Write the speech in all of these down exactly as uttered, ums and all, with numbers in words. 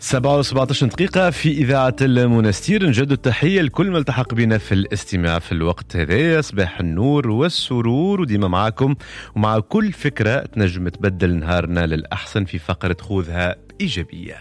سبعة وسبعة عشر دقيقة في إذاعة المنستير. نجد التحية لكل ما التحق بنا في الاستماع في الوقت هذا. صباح النور والسرور وديما معكم ومع كل فكرة تنجم تبدل نهارنا للأحسن في فقرة خذها بإيجابية.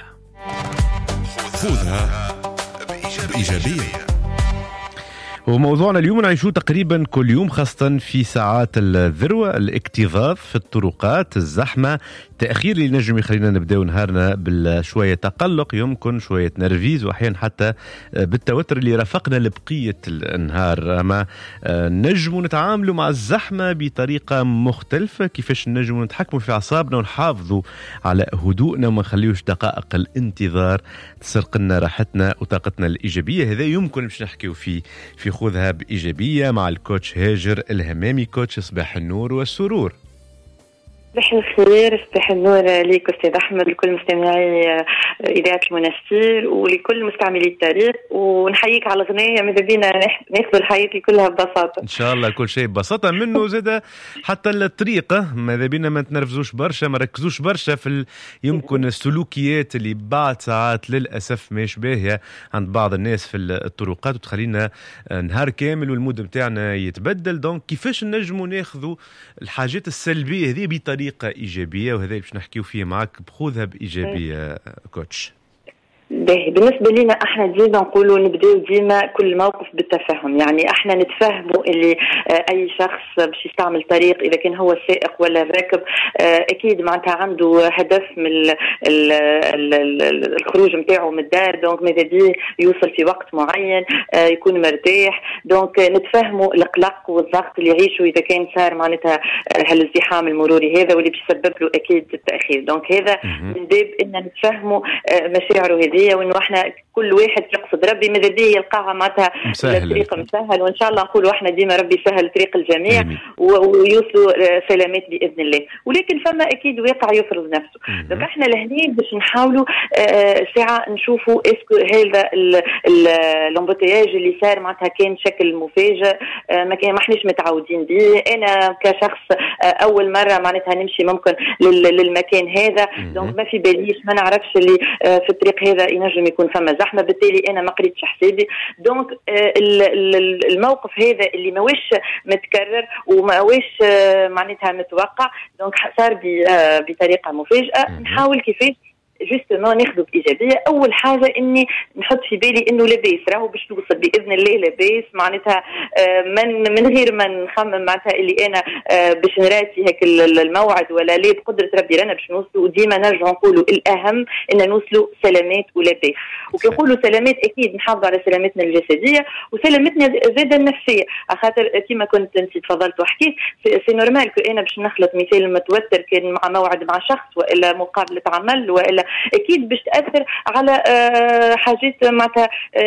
خذها بإيجابية. وموضوعنا اليوم نعيشوه تقريبا كل يوم، خاصة في ساعات الذروة، الاكتظاظ في الطرقات، الزحمة، التأخير اللي نجم يخلينا نبداو نهارنا بالشوية تقلق، يمكن شوية نرفيز، وأحيانا حتى بالتوتر اللي رافقنا لبقية النهار. أما نجم نتعاملوا مع الزحمة بطريقة مختلفة، كيفاش نجم نتحكموا في أعصابنا ونحافظوا على هدوءنا وما نخليوش دقائق الانتظار تسرق لنا راحتنا وطاقتنا الإيجابية. هذا يمكن باش نحكيو فيه في خذها بإيجابية مع الكوتش هاجر الهمامي. كوتش صباح النور والسرور. صباح الخير، صباح النور ليك أستاذ أحمد، لكل مستمعي إذاعة المنستير ولكل مستعملي التاريخ، ونحييك على الغنية. ماذا بينا ناخذ الحياة كلها ببساطة إن شاء الله، كل شيء ببساطة منه زاد حتى الطريقة. ماذا بينا ما تنرفزوش برشا، ما ركزوش برشا في ال... يمكن السلوكيات اللي بعد ساعات للأسف مش باهية عند بعض الناس في الطرقات وتخلينا نهار كامل والمود متاعنا يتبدل. دونك كيفاش نجموا ناخذوا الحاجات السلبية هذه بطريقة طريقة إيجابية، وهذا باش نحكيو فيه معك بخذها بإيجابية كوتش. بالنسبة لنا احنا ديما نقولوا نبداو ديما كل موقف بالتفاهم، يعني احنا نتفاهموا اللي اي شخص باش يستعمل طريق، اذا كان هو السائق ولا الراكب، اكيد معناتها عنده هدف من الخروج متاعه من الدار، دونك ماذا بيه يوصل في وقت معين، يكون مرتاح. دونك نتفاهموا القلق والضغط اللي يعيشوا اذا كان صار معناتها هالازدحام المروري هذا واللي بيسبب له اكيد التأخير. دونك هذا من باب ان نتفاهموا مشاعره هذه، وانه احنا كل واحد يقصد ربي ماذا بيه يلقاها معناتها الطريق مسهل، وان شاء الله نقولوا احنا ديما ربي يسهل طريق الجميع ويوصلوا سلامات باذن الله. ولكن فما اكيد واقع يفرض نفسه. دونك احنا لهنين باش نحاولوا آه ساعه نشوفوا اسكو هذا الامبوتياج اللي صار معناتها كان شكل مفاجئ، آه ما كان ما احناش متعودين به. انا كشخص آه اول مره معناتها نمشي ممكن للمكان هذا، دونك ما في باليش، ما نعرفش اللي آه في الطريق هذا ينجم يكون فما زحمه، بالتالي انا ما قريتش حسابي. دونك الموقف هذا اللي ماويش متكرر وماويش معناتها متوقع، دونك صار بطريقه مفاجئه. نحاول كيفاش جوستومون ناخذ بإيجابية. أول حاجة إني نحط في بالي إنه لاباس راهو باش توصل بإذن الله لاباس، معناتها من من غير ما نخمم معناتها اللي أنا باش نراتي هيك الموعد ولا لا، بقدرة ربي رانا باش نوصلوا. وديما نرجع نقولوا الأهم إن نوصلوا سلامات ولاباس. وكنقولوا سلامات أكيد نحافظ على سلامتنا الجسدية وسلامتنا زادة النفسية، خاطر كما كنت أنت تفضلت وحكيت سي نورمال كو أنا باش نخلط مثال متوتر كان مع موعد مع شخص وإلا مقابلة عمل وإلا اكيد باش تاثر على حاجات معناتها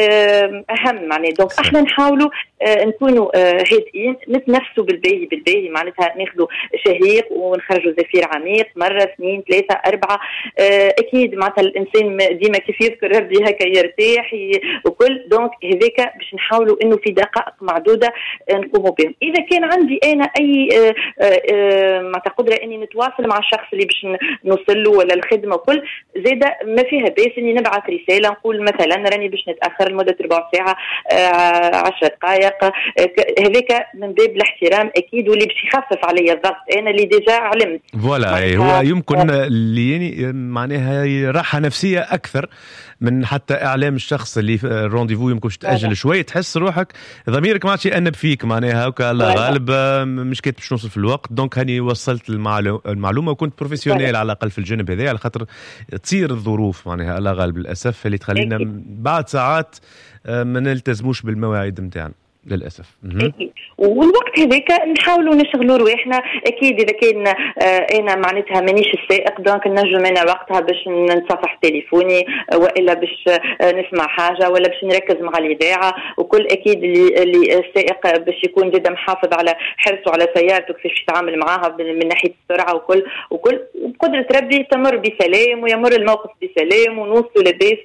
اهم معناها. دونك احنا نحاولوا نكونوا هادئين، نتنفسوا بالباهي بالباهي، معناتها ناخذوا شهيق ونخرجوا زفير عميق مره اثنين ثلاثه اربعه. اكيد معناتها الانسان ديما كيف يذكر ربي هكا يرتاح وكل. دونك هذاك باش نحاولوا انه في دقائق معدوده نقوموا بهم. اذا كان عندي انا اي معناتها قدره اني نتواصل مع الشخص اللي باش نوصل له ولا الخدمه وكل، زيادة ما فيها باس اني نبعث رساله نقول مثلا راني باش نتاخر لمده ربع ساعه عشر دقائق، هذاك من باب الاحترام اكيد، واللي باش يخفف علي الضغط انا اللي ديجا علمت. فوالا هو يمكن اللي يعني معناها راحه نفسيه اكثر من حتى اعلام الشخص اللي الرونديفو يمكن تاجل شوي، تحس روحك ضميرك ما عادش يأنب فيك، معناها هكا الله غالب مش كنت باش نوصل في الوقت. دونك هاني وصلت المعلومه وكنت بروفيسيونيل على الاقل في الجانب هذا، على خاطر تصير الظروف معناها الله غالب للاسف اللي تخلينا بعد ساعات ما نلتزموش بالمواعيد نتاعنا للأسف. أكيد. والوقت هذاك نحاولوا نشغلوا رواحنا. أكيد إذا كان آه أنا معناتها مانيش السائق، دونك نجم أنا وقتها باش نصفح تليفوني وإلا باش آه نسمع حاجة ولا باش نركز مع الإذاعة وكل. أكيد اللي, اللي السائق باش يكون جدا محافظ على حرصه على سيارته كيفاش يتعامل معها من ناحية السرعة وكل وكل. وبقدرة ربي تمر بسلام ويمر الموقف بسلام ونوصلوا لباس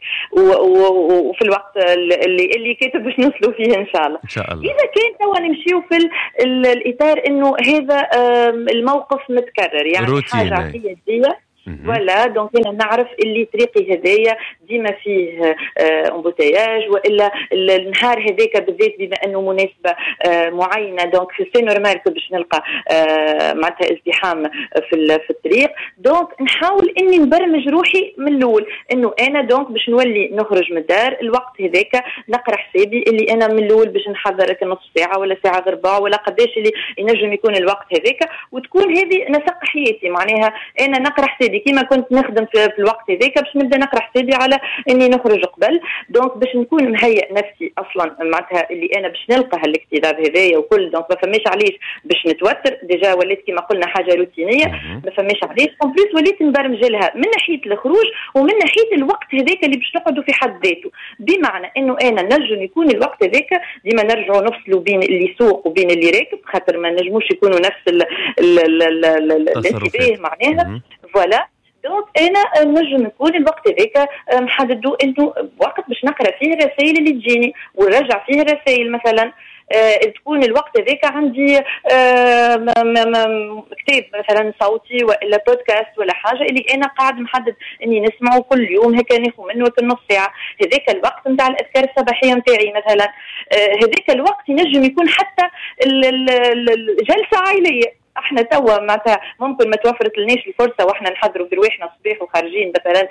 وفي الوقت اللي اللي كاتب باش نوصلوا فيه إن شاء الله. إن شاء الله. إذا كان توا نمشيو في الإطار إنه هذا الموقف متكرر، يعني روتين. حاجة اعتيادية ولا دونك انا نعرف اللي طريقي هذايا ديما فيه امبوتياج ولا النهار هذاك بالذات بما انه مناسبه معينه دونك سي نورمال باش نلقى معناتها ازدحام في في الطريق. دونك نحاول اني نبرمج روحي من الاول انه انا دونك باش نولي نخرج من الدار الوقت هذاك نقرا حسابي اللي انا من الاول باش نحضر نص ساعه ولا ساعه غير ربع ولا قداش اللي ينجم يكون الوقت هذاك، وتكون هذه نسق حياتي معناها انا نقرا حسابي كيما كنت نخدم في الوقت هذاك باش نبدا نقرا حسابي على اني نخرج قبل. دونك باش نكون مهيئ نفسي اصلا معناتها اللي انا باش نلقى هالاكتظاظ هذايا وكل. دونك ما فماش علاش باش نتوتر ديجا وليت كيما قلنا حاجه روتينيه ما فماش علاش اون بليس وليت نبرمج لها من ناحيه الخروج ومن ناحيه الوقت هذاك اللي باش نقعدوا في حد ذاته، بمعنى انه انا نجم يكون الوقت هذاك ديما نرجعوا نفصلوا بين اللي يسوق وبين اللي راكب خاطر ما نجموش يكونوا نفس الانتباه معناها فوالا. دونك انا نجم نكون الوقت هذاك محددوا انه وقت باش نقرا فيه الرسائل اللي تجيني ونرجع فيه الرسائل مثلا. أه تكون الوقت هذاك عندي أه كتاب مثلا صوتي ولا بودكاست ولا حاجه اللي انا قاعد محدد اني نسمعه كل يوم هكا ناخذ منه نص ساعه. هذاك الوقت نتاع الاذكار الصباحيه نتاعي مثلا هذاك أه الوقت ينجم يكون حتى الجلسه عائليه. احنا توا معناتها ممكن ما توفرت لناش الفرصه واحنا نحضروا برواحنا صباح وخارجين مثلا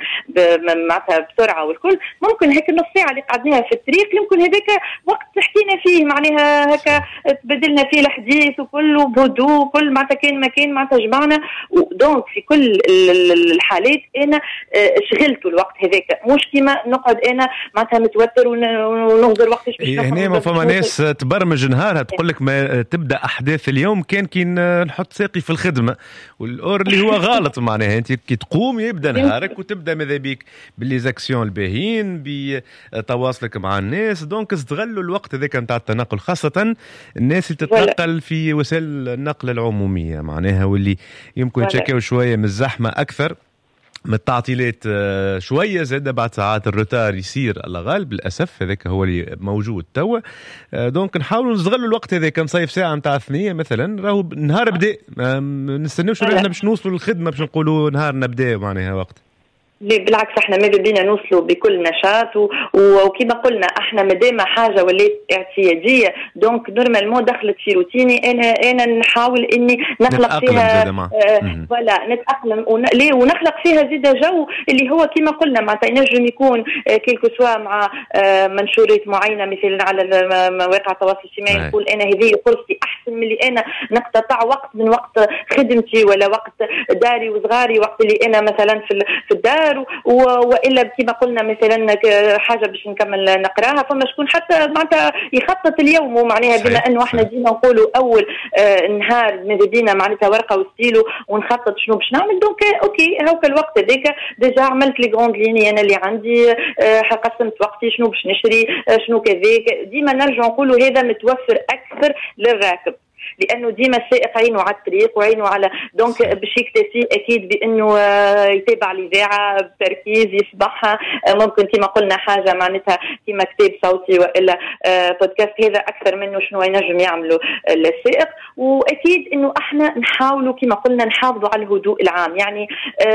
معناتها بسرعه والكل ممكن هيك النص ساعه اللي قعدناها في الطريق يمكن هذاك وقت حكينا فيه معناها هكا تبدلنا فيه الحديث وكله بهدوء وكل معناتها كان مكان معناتها جمعنا. ودونك في كل الحالات انا شغلت الوقت هذاك مش كيما نقعد انا معناتها متوتر ونهضر وقتاش باش نقعد. هنا ما فما ناس تبرمج نهارها تقول لك ما تبدا احداث اليوم كان كي نحط ساقي في الخدمه والأور اللي هو غلط. معناها انت كي تقوم يبدا نهارك وتبدا ماذا بيك بالليزاكسيون الباهين بتواصلك مع الناس. دونك استغلوا الوقت هذاك نتاع التنقل خاصه الناس اللي تتنقل في وسائل النقل العموميه معناها واللي يمكن يتشكوا شويه من الزحمه اكثر من التعطيلات شويه زاد بعد ساعات الروتار يصير على غالب للاسف هذاك هو اللي موجود توا. دونك نحاولوا نستغلوا الوقت هذاك نصيف ساعه نتاع الثنيه مثلا راهو نهار بدا ما نستناوش احنا باش نوصلوا للخدمه باش نقولوا نهارنا بدا معناها وقت. بالعكس احنا ماذا بينا نوصلوا بكل نشاط وكما قلنا احنا مادام حاجه ولات اعتياديه دونك نورمالمون دخلت في روتيني انا انا نحاول اني نخلق فيها ولا آه نتاقلم ون... ونخلق فيها زيد جو اللي هو كما قلنا معناتها ينجم يكون آه كيلكو سوا مع آه منشورات معينه مثلا على مواقع التواصل الاجتماعي نقول انا هذه فرصتي احسن من اللي انا نقتطع وقت من وقت خدمتي ولا وقت داري وصغاري وقت اللي انا مثلا في في الدار والا كما قلنا مثلا حاجه باش نكمل نقراها. فما شكون حتى معناتها يخطط اليوم ومعناها بما انه احنا ديما نقولوا اول آه نهار ماذا بينا معناتها ورقه وستيلو ونخطط شنو باش نعمل. دونك اوكي هاوك الوقت هذاك ديجا عملت لي غروند ليني انا اللي عندي آه قسمت وقتي شنو باش نشري آه شنو كذاك. ديما نرجع نقولوا هذا متوفر اكثر للراكب لانه ديما السائق عينه على الطريق وعينه على دونك باش يكتفي اكيد بانه يتابع الاذاعه بتركيز يسمعها ممكن كما قلنا حاجه معناتها كما كتاب صوتي والا بودكاست هذا اكثر منه شنو ينجم يعملوا السائق. واكيد انه احنا نحاولوا كما قلنا نحافظوا على الهدوء العام يعني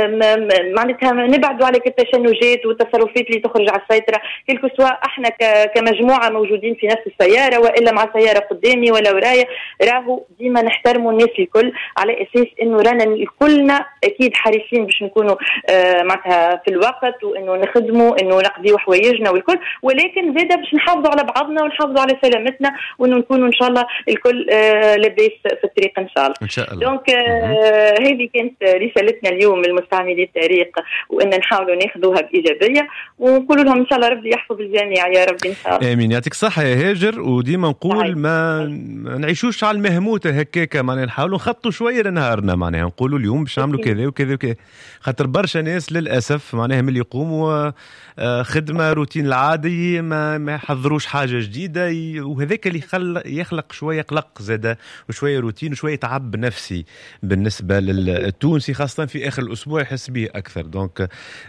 معناتها نبعدوا على التشنجات والتصرفات اللي تخرج على السيطره كلكو سواء احنا كمجموعه موجودين في نفس السياره والا مع سياره قدامي ولا ورايا راهو ديما نحترموا الناس الكل على اساس انه رانا كلنا اكيد حريصين باش نكونوا آه معناتها في الوقت وانه نخدموا انه نقضيوا حوايجنا والكل ولكن زاده باش نحافظوا على بعضنا ونحافظوا على سلامتنا وانه نكونوا ان شاء الله الكل آه لاباس في الطريق ان شاء الله. ان شاء الله. دونك آه هذه كانت رسالتنا اليوم للمستعملي الطريق وان نحاولوا ناخذوها بايجابيه ونقول لهم ان شاء الله ربي يحفظ الجميع يا رب ان شاء الله. امين. يعطيك الصحه يا هاجر. وديما نقول ما نعيشوش على المهموته هكاكا معناها نحاولوا نخطوا شويه لنهارنا معناها نقولوا اليوم باش نعملوا كذا وكذا وكذا خاطر برشا ناس للاسف معناها من اللي يقوموا خدمه روتين العادي ما ما يحضروش حاجه جديده وهذاك اللي يخلق يخلق شويه قلق زاده وشويه روتين وشويه تعب نفسي بالنسبه للتونسي خاصه في اخر الاسبوع يحس به اكثر. دونك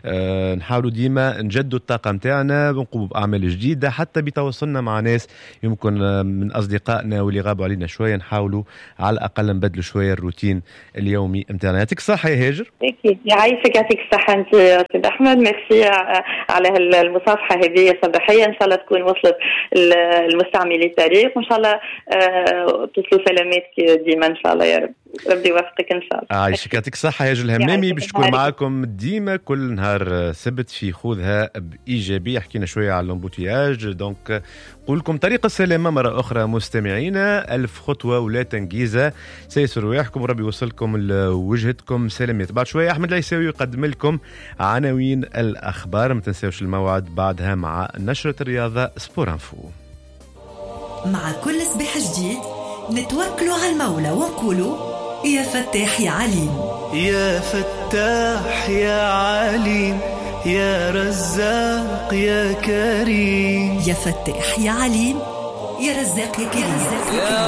آه نحاولوا ديما نجدوا الطاقه نتاعنا ونقوموا باعمال جديده حتى بتواصلنا مع ناس يمكن من اصدقائنا واللي غابوا علينا شويه نحاول نحاولوا على الأقل نبدلوا شوية الروتين اليومي متاعنا. يعطيك الصحة يا هاجر. أكيد يعيشك، يعطيك الصحة أنت يا سيد أحمد. ميرسي على المصافحة هذه الصباحية، إن شاء الله تكون وصلت المستعملي التاريخ، وإن شاء الله تصلوا سلامات ديما إن شاء الله يا رب. ربي يوفقك إن شاء الله. عايشك، يعطيك الصحة هاجر الهمامي. باش تكون معاكم ديما كل نهار سبت في خذها بإيجابية. حكينا شوية على الامبوتياج، دونك نقول لكم طريق السلامة مرة أخرى مستمعينا. ألف خطوة ولا تنجيزة، سيسر رواحكم وربي يوصلكم لوجهتكم سلامات. بعد شوية أحمد العيساوي يقدم لكم عناوين الأخبار. ما تنساوش الموعد بعدها مع نشرة الرياضة سبور انفو. مع كل صباح جديد نتوكلوا على المولى ونقولوا يا فتاح يا عليم، يا فتاح يا عليم، يا رزاق يا كريم، يا فتاح يا عليم، يا رزاق يا كريم.